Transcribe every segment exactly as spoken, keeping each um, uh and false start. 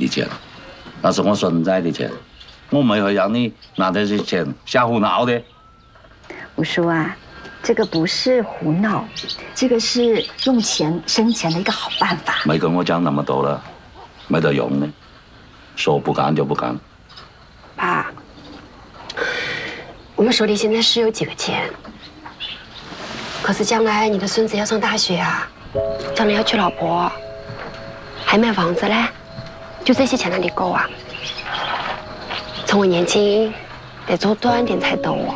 的钱，那是我存在的钱，我没有让你拿这些钱瞎胡闹的。 五叔啊，这个不是胡闹，这个是用钱生钱的一个好办法。 没跟我讲那么多了，没得用的，说不干就不干。 爸，我们手里现在是有几个钱，可是将来你的孙子要上大学啊，将来要娶老婆，还买房子嘞，就这些钱哪里够啊？趁我年轻，得做短点才得哦。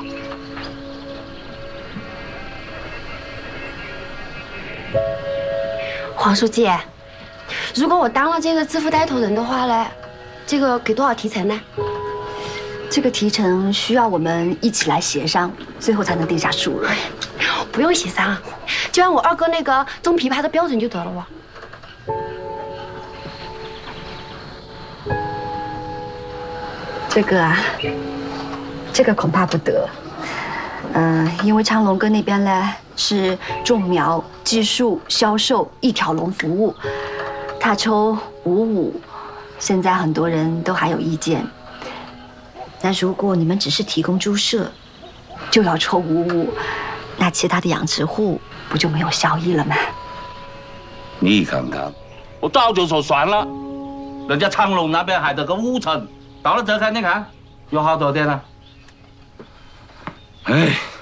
黄书记，如果我当了这个支付带头人的话呢，这个给多少提成呢？ 这个提成需要我们一起来协商，最后才能定下数额。 不用协商，就按我二哥那个种枇杷的标准就得了哇。 这个啊，这个恐怕不得。嗯、呃，因为昌龙哥那边呢是种苗、技术、销售一条龙服务，他抽五五，现在很多人都还有意见。那如果你们只是提供猪舍，就要抽五五，那其他的养殖户不就没有效益了吗？ 你看看，我早就说算了，人家长隆那边还得个五成，到了这看，你看有好多点了。哎。